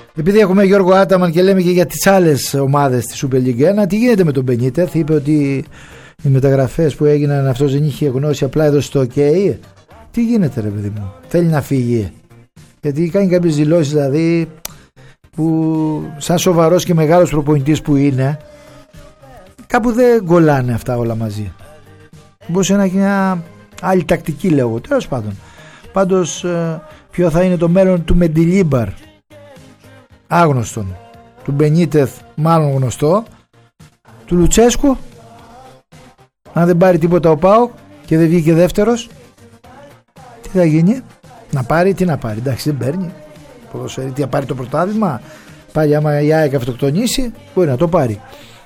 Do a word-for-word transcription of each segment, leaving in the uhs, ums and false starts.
επειδή έχουμε Γιώργο Άταμαν και λέμε και για τις άλλες ομάδες της Super League ένα, τι γίνεται με τον Μπενίτεθ? Είπε ότι οι μεταγραφές που έγιναν αυτός δεν είχε γνώση, απλά έδωσε το ok. Τι γίνεται ρε παιδί μου, θέλει να φύγει? Γιατί κάνει κάποιες δηλώσεις δηλαδή που σαν σοβαρός και μεγάλος προπονητής που είναι, κάπου δεν κολλάνε αυτά όλα μαζί. Μπορούσε να έχει μια άλλη τακτική, λέω. Τέλος πάντων, πάντως ποιο θα είναι το μέλλον του Μεντιλίμπαρ, άγνωστον, του Μπενίτεθ μάλλον γνωστό, του Λουτσέσκου αν δεν πάρει τίποτα ο ΠΑΟΚ και δεν βγήκε δεύτερος, τι θα γίνει? Να πάρει, τι να πάρει? Εντάξει, δεν παίρνει ποδοσφαίρι, να πάρει το πρωτάθλημα? Πάλι άμα η ΑΕΚ αυτοκτονήσει μπορεί να το πάρει.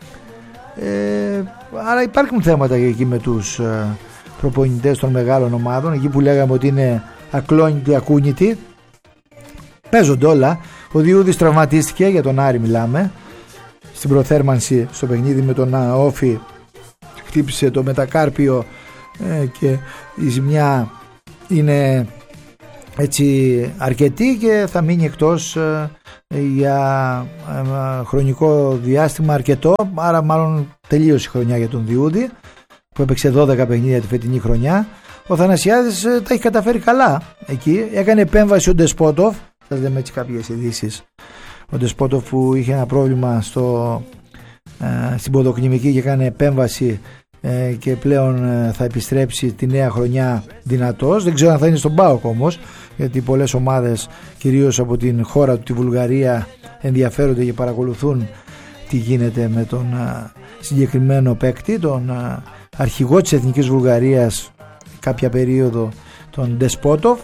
ε, Άρα υπάρχουν θέματα εκεί με τους ε, προπονητές των μεγάλων ομάδων, εκεί που λέγαμε ότι είναι ακλόνητοι, ακούνητοι. Παίζονται όλα. Ο Διούδης τραυματίστηκε, για τον Άρη μιλάμε, στην προθέρμανση στο παιχνίδι με τον Όφη, χτύπησε το μετακάρπιο ε, και η ζημιά είναι έτσι αρκετή και θα μείνει εκτός ε, για ε, χρονικό διάστημα αρκετό, άρα μάλλον τελείωσε η χρονιά για τον Διούδη που έπαιξε δώδεκα παιχνίδια τη φετινή χρονιά. Ο Θανασιάδης ε, τα έχει καταφέρει καλά εκεί, έκανε επέμβαση ο Ντεσπότοφ, θα λέμε έτσι κάποιες ειδήσεις, ο Ντεσπότοφ που είχε ένα πρόβλημα στο, ε, στην ποδοκνημική και έκανε επέμβαση ε, και πλέον ε, θα επιστρέψει τη νέα χρονιά δυνατός. Δεν ξέρω αν θα είναι στον ΠΑΟΚ όμως, γιατί πολλές ομάδες κυρίως από την χώρα του, τη Βουλγαρία, ενδιαφέρονται και παρακολουθούν τι γίνεται με τον ε, συγκεκριμένο παίκτη, τον ε, αρχηγό της Εθνικής Βουλγαρίας κάποια περίοδο, τον Ντεσπότοφ.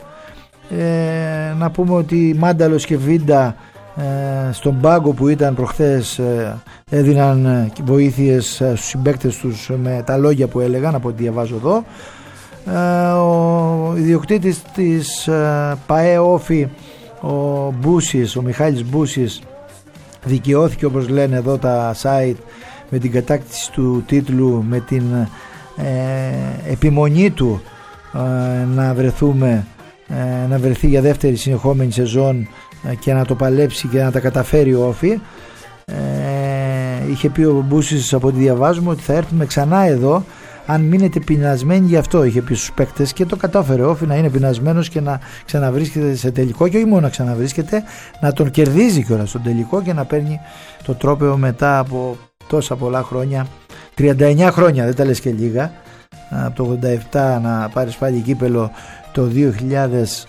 Ε, να πούμε ότι Μάνταλος και Βίντα ε, στον πάγκο που ήταν προχθές ε, έδιναν ε, βοήθειες ε, στους συμπαίκτες τους με τα λόγια που έλεγαν, από ό,τι διαβάζω εδώ. Ε, ο ιδιοκτήτης της ε, ΠΑΕ Όφη, ο Μπούσης, ο Μιχάλης Μπούσης, δικαιώθηκε, όπως λένε εδώ τα site, με την κατάκτηση του τίτλου, με την ε, επιμονή του ε, να βρεθούμε ε, να βρεθεί για δεύτερη συνεχόμενη σεζόν ε, και να το παλέψει και να τα καταφέρει ο Όφη. Ε, είχε πει ο Μπούσης, από ό,τι διαβάζουμε, ότι θα έρθουμε ξανά εδώ αν μείνετε πεινασμένοι γι' αυτό, είχε πει στους παίκτες, και το κατάφερε ο Όφη να είναι πεινασμένος και να ξαναβρίσκεται σε τελικό, και όχι μόνο να ξαναβρίσκεται, να τον κερδίζει κιόλας στον τελικό και να παίρνει το τρόπαιο μετά από τόσα πολλά χρόνια, τριάντα εννιά χρόνια, δεν τα λες και λίγα, από το ογδόντα επτά να πάρεις πάλι κύπελο το δύο χιλιάδες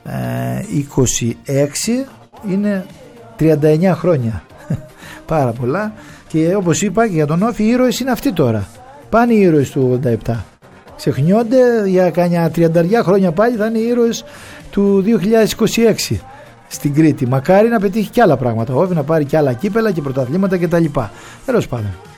είκοσι έξι, είναι τριάντα εννιά χρόνια. Πάρα πολλά. Και όπως είπα και για τον Όφη, οι ήρωες είναι αυτοί τώρα. Πάνε οι ήρωες του ογδόντα επτά, ξεχνιόνται, για κανένα τριάντα χρόνια πάλι θα είναι οι ήρωες του δύο χιλιάδες είκοσι έξι στην Κρήτη. Μακάρι να πετύχει και άλλα πράγματα ο Όφη, να πάρει και άλλα κύπελα και πρωταθλήματα κτλ. Τέλος πάντων.